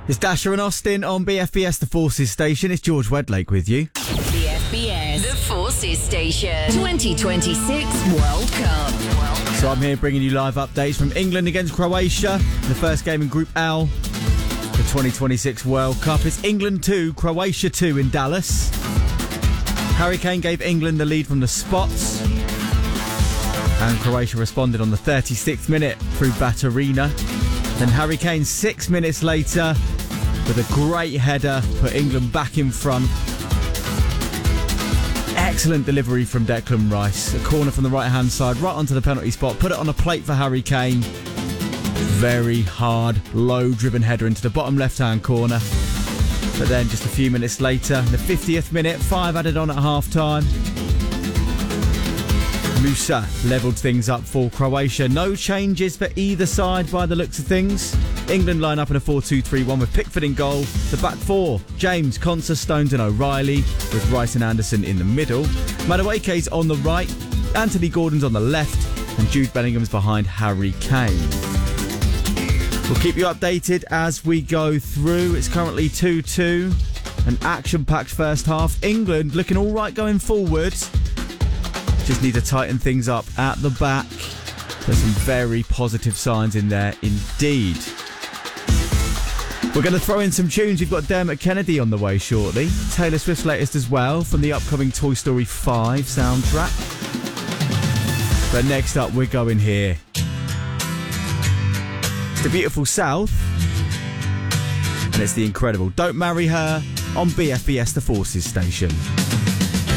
It's Dasher and Austin on BFBS The Forces Station. It's George Wedlake with you. BFBS The Forces Station 2026 World Cup. So I'm here bringing you live updates from England against Croatia, the first game in Group L, the 2026 World Cup. It's England 2, Croatia 2 in Dallas. Harry Kane gave England the lead from the spots, and Croatia responded on the 36th minute through Baturina. Then Harry Kane 6 minutes later with a great header put England back in front. Excellent delivery from Declan Rice. A corner from the right hand side right onto the penalty spot. Put it on a plate for Harry Kane. Very hard, low driven header into the bottom left hand corner. But then just a few minutes later, the 50th minute, 5 added on at half time, Musa levelled things up for Croatia. No changes for either side by the looks of things. England line up in a 4-2-3-1 with Pickford in goal. The back four, James, Konsa, Stones and O'Reilly, with Rice and Anderson in the middle. Madueke's on the right, Anthony Gordon's on the left, and Jude Bellingham's behind Harry Kane. We'll keep you updated as we go through. It's currently 2-2, an action-packed first half. England looking all right going forward. Just need to tighten things up at the back. There's some very positive signs in there indeed. We're going to throw in some tunes. You've got Dermot Kennedy on the way shortly. Taylor Swift's latest as well from the upcoming Toy Story 5 soundtrack. But next up, we're going here. The beautiful South. And it's the incredible Don't Marry Her on BFBS The Forces Station.